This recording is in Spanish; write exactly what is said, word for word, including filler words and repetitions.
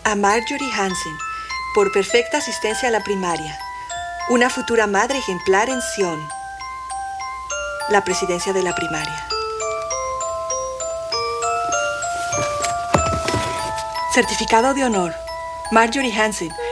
A Marjorie Hansen, por perfecta asistencia a la primaria. Una futura madre ejemplar en Sion. La presidencia de la primaria. Certificado de honor. Marjorie Hansen,